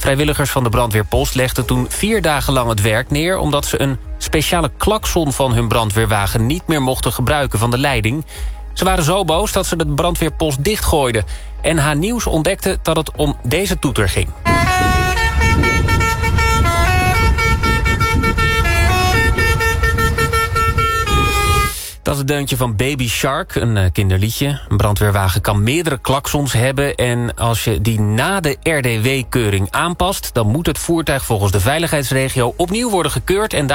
Vrijwilligers van de brandweerpost legden toen 4 dagen lang het werk neer... omdat ze een speciale klakson van hun brandweerwagen niet meer mochten gebruiken van de leiding. Ze waren zo boos dat ze de brandweerpost dichtgooiden. NH Nieuws ontdekte dat het om deze toeter ging. Dat is het deuntje van Baby Shark, een kinderliedje. Een brandweerwagen kan meerdere klaksons hebben... en als je die na de RDW-keuring aanpast... dan moet het voertuig volgens de veiligheidsregio opnieuw worden gekeurd... en